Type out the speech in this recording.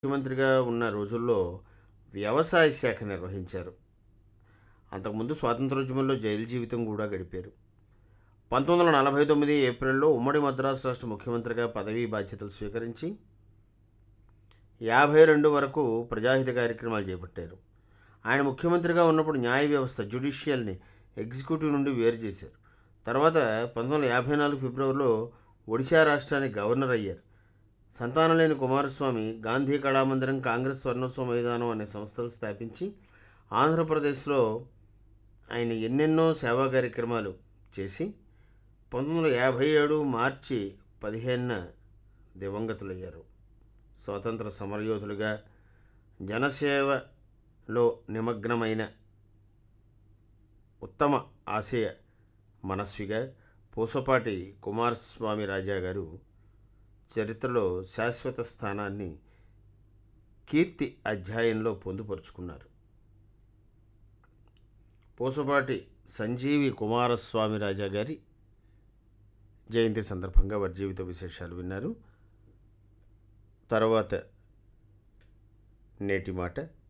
ముఖ్యమంత్రిగా ఉన్న రోజుల్లో వ్యవసాయ శాఖ నిర్వహించారు. అంతకుముందు స్వాతంత్రోద్యమంలో జైలు జీవితం కూడా గడిపారు. 1949 ఏప్రిల్లో ఉమ్మడి మద్రాసు రాష్ట్ర ముఖ్యమంత్రిగా పదవీ బాధ్యతలు స్వీకరించి 52 వరకు ప్రజాహిత కార్యక్రమాలు చేపట్టారు. ఆయన ముఖ్యమంత్రిగా ఉన్నప్పుడు న్యాయ వ్యవస్థ జ్యుడిషియల్ని ఎగ్జిక్యూటివ్ నుండి వేరు చేశారు. తర్వాత 1954 ఫిబ్రవరిలో ఒడిశా రాష్ట్రానికి గవర్నర్ అయ్యారు. సంతానం లేని కుమారస్వామి గాంధీ కళామందిరం, కాంగ్రెస్ స్వర్ణోత్సవ మైదానం అనే సంస్థలు స్థాపించి ఆంధ్రప్రదేశ్లో ఆయన ఎన్నెన్నో సేవా కార్యక్రమాలు చేసి 1957 మార్చి 15న దివంగతులయ్యారు. స్వాతంత్ర సమరయోధులుగా జనసేవలో నిమగ్నమైన ఉత్తమ ఆశయ మనస్విగా పూసపాటి కుమారస్వామి రాజా గారు చరిత్రలో శాశ్వత స్థానాన్ని కీర్తి అధ్యాయంలో పొందుపరుచుకున్నారు. పూసపాటి సంజీవి కుమారస్వామి రాజా గారి జయంతి సందర్భంగా వారి జీవిత విశేషాలు విన్నారు. తర్వాత నేటి మాట.